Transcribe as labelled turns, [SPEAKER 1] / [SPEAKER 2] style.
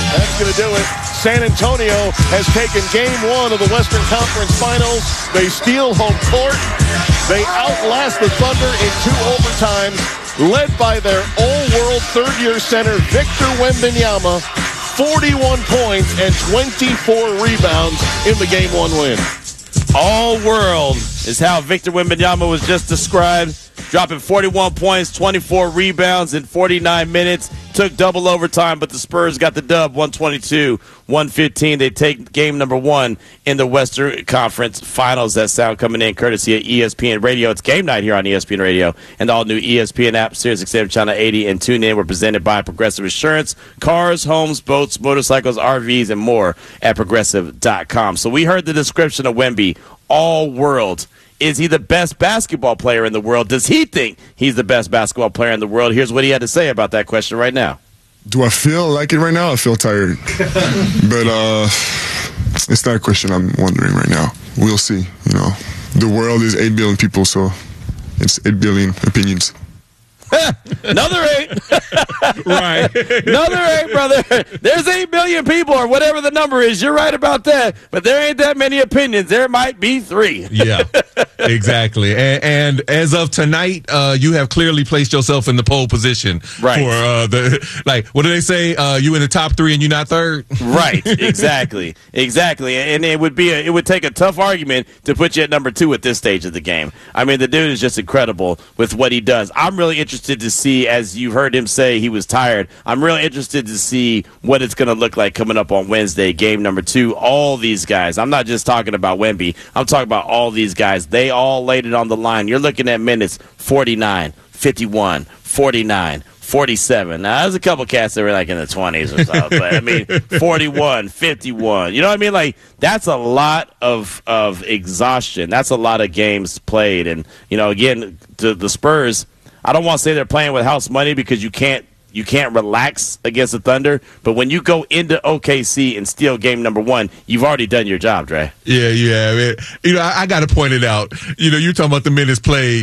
[SPEAKER 1] That's going to do it. San Antonio has taken game one of the Western Conference Finals. They steal home court. They outlast the Thunder in 2 overtimes, led by their all-world third-year center, Victor Wembanyama, 41 points and 24 rebounds in the game one win.
[SPEAKER 2] All world is how Victor Wembanyama was just described, dropping 41 points, 24 rebounds in 49 minutes. Took double overtime, but the Spurs got the dub, 122-115. They take game number one in the Western Conference Finals. That sound coming in courtesy of ESPN Radio. It's game night here on ESPN Radio and the all-new ESPN app, Sirius XM Channel 80, and tune in. We're presented by Progressive Insurance, cars, homes, boats, motorcycles, RVs, and more at Progressive.com. So we heard the description of Wemby, all world. Is he the best basketball player in the world? Does he think he's the best basketball player in the world? Here's what he had to say about that question right now.
[SPEAKER 3] Do I feel like it right now? I feel tired. But it's not a question I'm wondering right now. We'll see. You know, the world is 8 billion people, so it's 8 billion opinions.
[SPEAKER 2] Another 8.
[SPEAKER 4] Right.
[SPEAKER 2] Another 8, brother. There's 8 billion people or whatever the number is. You're right about that. But there ain't that many opinions. There might be 3.
[SPEAKER 4] Yeah, exactly. And as of tonight, you have clearly placed yourself in the pole position.
[SPEAKER 2] Right.
[SPEAKER 4] For what do they say? You in the top 3 and you not third?
[SPEAKER 2] Right. Exactly. And it would take a tough argument to put you at number 2 at this stage of the game. I mean, the dude is just incredible with what he does. I'm really interested to see, as you heard him say he was tired, I'm really interested to see what it's going to look like coming up on Wednesday, game number 2. All these guys, I'm not just talking about Wemby, I'm talking about all these guys. They all laid it on the line. You're looking at minutes 49, 51, 49, 47. Now, there's a couple cats that were like in the 20s or so, but I mean, 41, 51. You know what I mean? Like, that's a lot of exhaustion. That's a lot of games played. And, you know, again, to the Spurs, I don't want to say they're playing with house money because you can't relax against the Thunder. But when you go into OKC and steal game number 1, you've already done your job, Dre.
[SPEAKER 4] Yeah. You know, I got to point it out. You know, you're talking about the minutes played.